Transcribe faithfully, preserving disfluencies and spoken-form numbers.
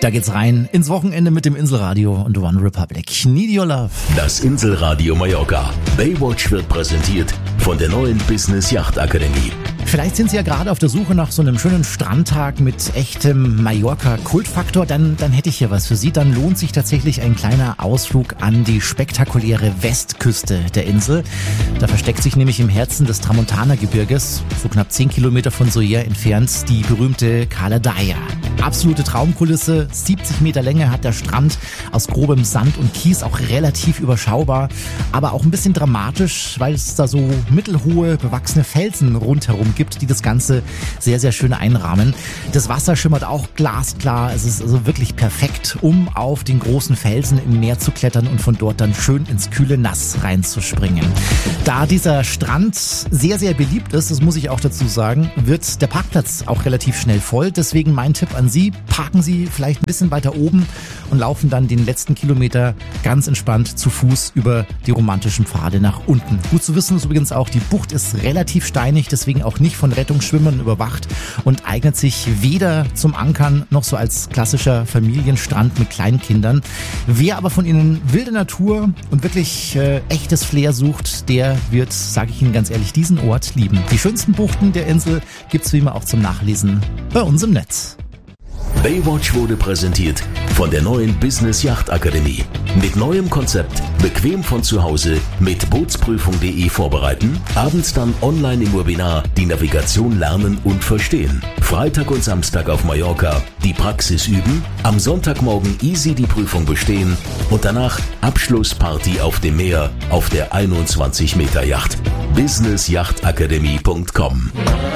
Da geht's rein ins Wochenende mit dem Inselradio und One Republic. Need Your Love. Das Inselradio Mallorca. Baywatch wird präsentiert von der neuen Business Yacht Akademie. Vielleicht sind Sie ja gerade auf der Suche nach so einem schönen Strandtag mit echtem Mallorca-Kultfaktor. Dann, dann hätte ich hier was für Sie. Dann lohnt sich tatsächlich ein kleiner Ausflug an die spektakuläre Westküste der Insel. Da versteckt sich nämlich im Herzen des Tramontana-Gebirges, so knapp zehn Kilometer von Sóller entfernt, die berühmte Cala Daia. Absolute Traumkulisse, siebzig Meter Länge hat der Strand, aus grobem Sand und Kies, auch relativ überschaubar, aber auch ein bisschen dramatisch, weil es da so mittelhohe, bewachsene Felsen rundherum gibt, die das Ganze sehr, sehr schön einrahmen. Das Wasser schimmert auch glasklar, es ist also wirklich perfekt, um auf den großen Felsen im Meer zu klettern und von dort dann schön ins kühle Nass reinzuspringen. Da dieser Strand sehr, sehr beliebt ist, das muss ich auch dazu sagen, wird der Parkplatz auch relativ schnell voll, deswegen mein Tipp an Sie, parken Sie vielleicht ein bisschen weiter oben und laufen dann den letzten Kilometer ganz entspannt zu Fuß über die romantischen Pfade nach unten. Gut zu wissen ist übrigens auch, die Bucht ist relativ steinig, deswegen auch nicht von Rettungsschwimmern überwacht und eignet sich weder zum Ankern noch so als klassischer Familienstrand mit Kleinkindern. Wer aber von Ihnen wilde Natur und wirklich äh, echtes Flair sucht, der wird, sage ich Ihnen ganz ehrlich, diesen Ort lieben. Die schönsten Buchten der Insel gibt's wie immer auch zum Nachlesen bei uns im Netz. Baywatch wurde präsentiert von der neuen Business Yacht Akademie. Mit neuem Konzept, bequem von zu Hause, mit Bootsprüfung punkt de vorbereiten, abends dann online im Webinar die Navigation lernen und verstehen. Freitag und Samstag auf Mallorca die Praxis üben, am Sonntagmorgen easy die Prüfung bestehen und danach Abschlussparty auf dem Meer auf der einundzwanzig Meter Yacht. business yacht akademie punkt com